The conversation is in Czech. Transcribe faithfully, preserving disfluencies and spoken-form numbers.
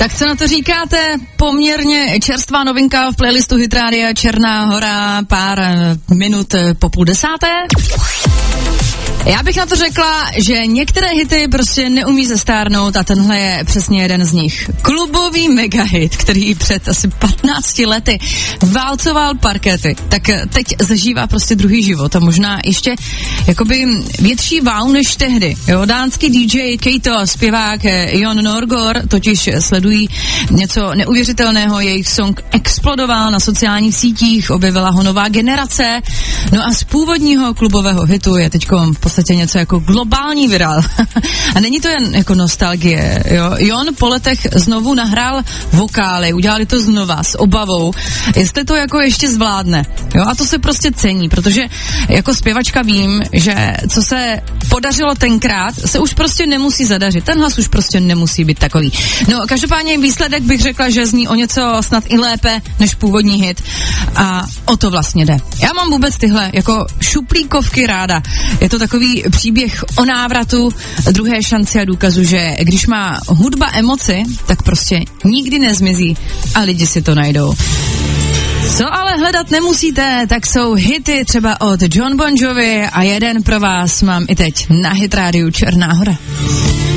Tak co na to říkáte? Poměrně čerstvá novinka v playlistu Hit Rádia Černá Hora, pár minut po půl desáté. Já bych na to řekla, že některé hity prostě neumí zestárnout a tenhle je přesně jeden z nich. Klubový megahit, který před asi patnácti lety válcoval parkety, tak teď zažívá prostě druhý život a možná ještě jakoby větší vál než tehdy. Jo, dánský D J Kato, zpěvák Jon Norgor totiž sledují něco neuvěřitelného, jejich song explodoval na sociálních sítích, objevila ho nová generace, no a z původního klubového hitu je teďko v podstatě něco jako globální virál. A není to jen jako nostalgie, jo. Jon po letech znovu nahrál vokály, udělali to znova s obavou, jestli to jako ještě zvládne, jo. A to se prostě cení, protože jako zpěvačka vím, že co se podařilo tenkrát, se už prostě nemusí zadařit. Ten hlas už prostě nemusí být takový. No, každopádně výsledek bych řekla, že zní o něco snad i lépe než původní hit. A o to vlastně jde. Já mám vůbec tyhle jako šuplíkovky ráda. Je to takový příběh o návratu, druhé šanci a důkazu, že když má hudba emoci, tak prostě nikdy nezmizí a lidi si to najdou. Co ale hledat nemusíte, tak jsou hity třeba od Jon Bon Jovi a jeden pro vás mám i teď na Hit Rádiu Černá Hora.